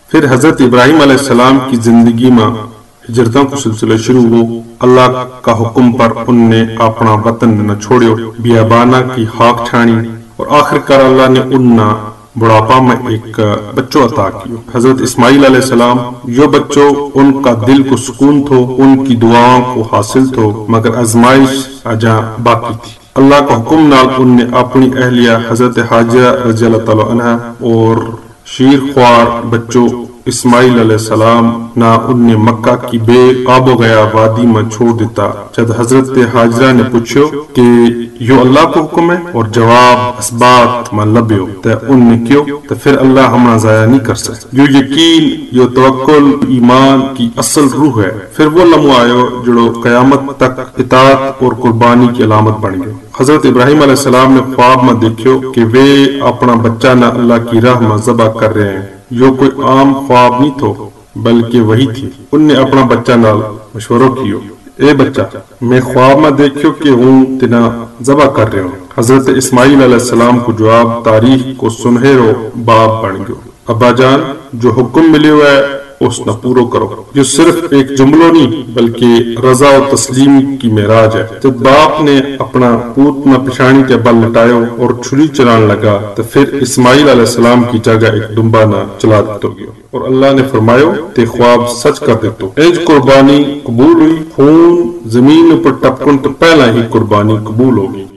پھر حضرت ابراہیم علیہ السلام کی زندگی میں ہجرتوں کو سلسلہ شروع ہو. اللہ کا حکم پر ان نے اپنا وطن نہ چھوڑیو، بیابانہ کی خاک چھانی، اور آخر کار اللہ نے ان بڑھاپا میں ایک بچوں عطا کیو، حضرت اسماعیل علیہ السلام. جو بچوں ان کا دل کو سکون تھو، ان کی دعاؤں کو حاصل تھو، مگر آزمائش اجاں باقی تھی. اللہ کا حکم نال ان نے اپنی اہلیہ حضرت حاجرہ رضی اللہ تعالی عنہ اور شیر خوار بچوں اسماعیل علیہ السلام نہ ان نے مکہ کی بے آب و گیا وادی میں چھوڑ دیتا. جب حضرت حاجرہ نے پوچھو کہ یو اللہ کو حکم ہے اور جواب اسبات میں لبیو تو ان نے کیوں، تو پھر اللہ ہمیں ضائع نہیں کر سکتا. جو یقین، جو توکل ایمان کی اصل روح ہے، پھر وہ لمحہ آئے جو قیامت تک اطاعت اور قربانی کی علامت بن گئے. حضرت ابراہیم علیہ السلام نے خواب میں دیکھو کہ وہ اپنا بچہ نہ اللہ کی راہ میں ذبح کر رہے ہیں. جو کوئی عام خواب نہیں تھو بلکہ وہی تھی. ان نے اپنا بچہ نال مشورہ کیو، اے بچہ میں خواب میں دیکھو کہ ہوں تنا ذبح کر رہے ہوں. حضرت اسماعیل علیہ السلام کو جواب تاریخ کو سنہرو باب بن گو، ابا جان جو حکم ملے ہوا ہے اس نہ پورو کرو. جو صرف ایک جملوں نہیں بلکہ رضا و تسلیم کی معراج ہے. جب باپ نے اپنا پوت نہ پچھانی کے بل لٹایا اور چھری چلان لگا تو پھر اسماعیل علیہ السلام کی جگہ ایک دمبا نہ چلا دیتو گیا، اور اللہ نے فرمایا تے خواب سچ کر دیتو. انج قربانی قبول ہوئی، خون زمین پر ٹپکن تو پہلا ہی قربانی قبول ہوگی.